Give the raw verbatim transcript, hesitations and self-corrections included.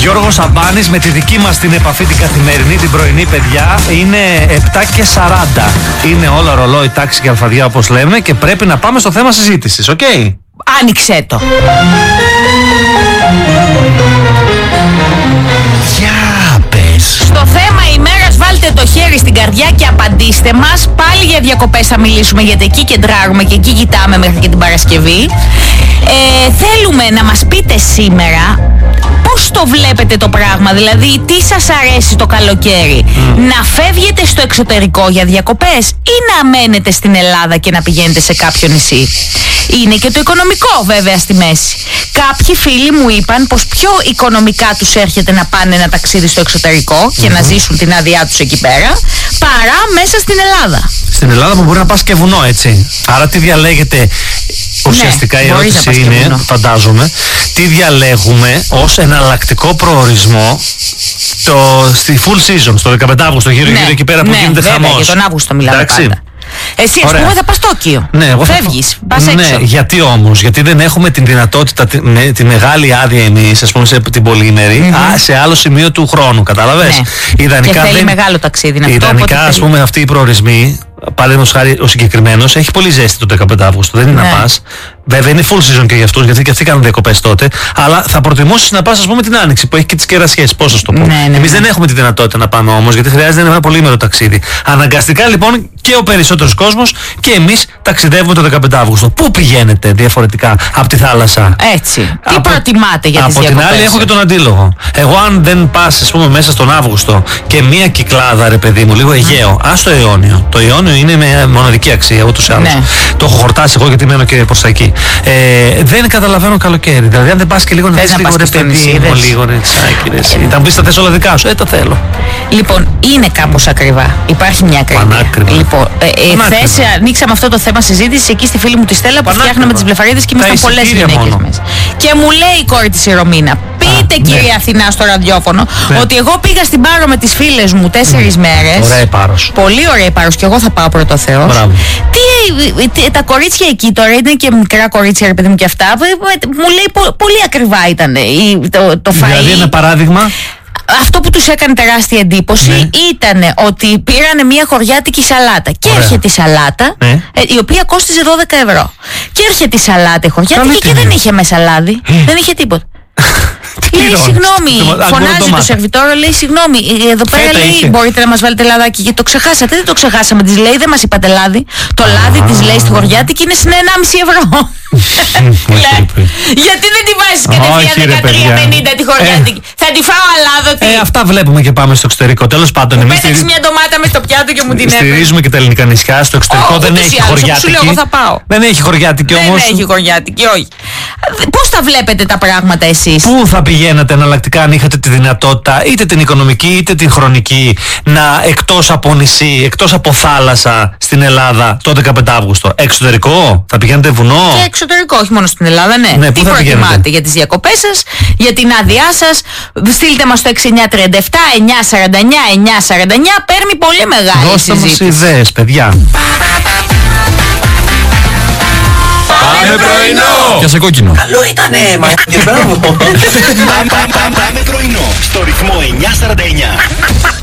Γιώργος Σαμπάνης με τη δική μας την επαφή την καθημερινή, την πρωινή, παιδιά. Είναι επτά και σαράντα. Είναι όλα ρολόι, τάξη και αλφαδιά όπως λέμε και πρέπει να πάμε στο θέμα συζήτησης, οκ? Okay? Άνοιξε το. Για πες. Στο θέμα ημέρας βάλτε το χέρι στην καρδιά και απαντήστε μας. Πάλι για διακοπές θα μιλήσουμε, γιατί εκεί κεντράρουμε και εκεί κοιτάμε μέχρι και την Παρασκευή. Ε, θέλουμε να μας πείτε σήμερα πώς το βλέπετε το πράγμα, δηλαδή τι σας αρέσει το καλοκαίρι, mm. να φεύγετε στο εξωτερικό για διακοπές ή να μένετε στην Ελλάδα και να πηγαίνετε σε κάποιο νησί. Είναι και το οικονομικό βέβαια στη μέση. Κάποιοι φίλοι μου είπαν πως πιο οικονομικά τους έρχεται να πάνε ένα ταξίδι στο εξωτερικό mm-hmm. και να ζήσουν την άδειά τους εκεί πέρα, παρά μέσα στην Ελλάδα. Στην Ελλάδα που μπορεί να πας και βουνό, έτσι. Άρα τι διαλέγετε? Ουσιαστικά ναι, η ερώτηση είναι, φαντάζομαι, τι διαλέγουμε ως εναλλακτικό προορισμό το, στη full season, στο δεκαπέντε Αυγούστου, γύρω ναι, γύρω εκεί πέρα που ναι, γίνεται βέβαια, χαμός. Για τον Αύγουστο μιλάμε εντάξει. πάντα. Εσύ ας πούμε θα πας Τόκιο. Ναι, εγώ φεύγεις, θα... πας ναι, έξω. Γιατί όμως? Γιατί δεν έχουμε την δυνατότητα, τη, με, τη μεγάλη άδεια εμείς, ας πούμε σε την πολυήμερη, mm-hmm. α, σε άλλο σημείο του χρόνου, κατάλαβες? Ναι. Ιδανικά και θέλει δεν... μεγάλο ταξίδι. Αυτό, ιδανικά ας πούμε αυτοί οι προορισμοί, παραδείγματος χάρη ο συγκεκριμένος, έχει πολύ ζέστη το δεκαπέντε Αυγούστου, δεν είναι ναι. να πας. Βέβαια είναι full season και για αυτούς, γιατί και αυτοί κάνουν διακοπές τότε. Αλλά θα προτιμούσεις να πας, ας πούμε, την Άνοιξη που έχει και τις κερασιές. Πώς θα το πω. Ναι, ναι, Εμείς ναι. δεν έχουμε τη δυνατότητα να πάμε όμως, γιατί χρειάζεται ένα πολύμερο ταξίδι. Αναγκαστικά λοιπόν και ο περισσότερος κόσμος και εμείς ταξιδεύουμε το δεκαπέντε Αυγούστου. Πού πηγαίνετε διαφορετικά από τη θάλασσα? Έτσι. Τι από, προτιμάτε για τις από διακοπές? Από την άλλη έχω και τον αντίλογο. Εγώ αν δεν πας, ας πούμε, μέσα στον Αύγουστο και μία κυκλάδα, ρε παιδί μου, λίγο Αιγαίο, ας το Ιόνιο. Το Ιόνιο είναι με μοναδική αξία ούτως ή άλλως. Ναι. Το έχω χορτάσει εγώ γιατί μένω και προς τα εκεί. Ε, δεν καταλαβαίνω καλοκαίρι. Δηλαδή, αν δεν πας και λίγο να δεις λίγο ρε παιδί μου, λίγο ρε τσάκι, ρε εσύ. Θα μου πεις τα θες όλα δικά σου. Ε, τα θέλω. Λοιπόν, είναι κάπως ακριβά. Υπάρχει μια ακρίβεια. Λοιπόν, ε, ε, χθες ανοίξαμε αυτό το θέμα συζήτηση εκεί στη φίλη μου τη Στέλλα που φτιάχναμε τις βλεφαρίδες και ήμασταν πολλές γυναίκες μέσα. Και μου λέει η κόρη της η Ρωμίνα, πείτε Α, κυρία ναι. Αθηνά στο ραδιόφωνο ναι. ότι εγώ πήγα στην Πάρο με τις φίλες μου τέσσερις mm. μέρες. Ωραία η Πάρος. Πολύ ωραία η Πάρος και εγώ θα πάω πρώτο Θεός. Τι, τι, τα κορίτσια εκεί τώρα είναι και μικρά κορίτσια, ρε παιδί μου, και αυτά. Μου λέει πο, πολύ ακριβά ήταν το, το φαΐ. Δηλαδή ένα παράδειγμα. Αυτό που τους έκανε τεράστια εντύπωση ναι. ήταν ότι πήρανε μια χωριάτικη σαλάτα. Και ωραία. έρχεται η σαλάτα, ναι. ε, η οποία κόστιζε δώδεκα ευρώ. Και έρχεται η σαλάτα η χωριάτικη και δεν είχε μέσα λάδι. Ε. Δεν είχε τίποτα. Λέει συγγνώμη, φωνάζει το σερβιτόρο, λέει συγγνώμη, εδώ πέρα λέει είχε. μπορείτε να μας βάλετε λαδάκι, γιατί το ξεχάσατε. Δεν το ξεχάσαμε, της λέει, δεν μας είπατε λάδι. Το λάδι της λέει στη χωριάτικη είναι συν ενάμιση ευρώ. Γιατί δεν τη βάζεις κατευθείαν δεκατρία πενήντα τη χωριάτικη? Θα τη φάω αλάδοτη. Ε, αυτά βλέπουμε και πάμε στο εξωτερικό. Τέλος πάντων, εμείς πέταξε μια ντομάτα μες στο πιάτο και μου την έφερε. Στηρίζουμε και τα ελληνικά νησιά. Στο εξωτερικό δεν έχει χωριάτικη. Δεν έχει χωριάτικη όμως. Δεν έχει χωριάτικη, όχι. Πώς τα βλέπετε τα πράγματα εσείς? Πού θα πηγαίνατε εναλλακτικά αν είχατε τη δυνατότητα, είτε την οικονομική είτε την χρονική, να εκτός από νησί, εκτός από θάλασσα στην Ελλάδα το δεκαπέντε Αυγούστου? Εξωτερικό? Θα πηγαίνετε βουνό? Και εξωτερικό, όχι μόνο στην Ελλάδα, ναι. ναι Τι προτιμάτε για τις διακοπές σας, για την άδειά σας? Στείλτε μας το έξι εννιά τρία επτά εννιά σαράντα εννιά εννιά σαράντα εννιά. Παίρνει πολύ μεγάλη Δώστε συζήτηση. μας ιδέες, παιδιά. Πάμε πρωινό! Και σε κόκκινο. Καλό ήτανε, μα και μπράβο. Πάμε πρωινό στο ρυθμό εννιά σαράντα εννιά.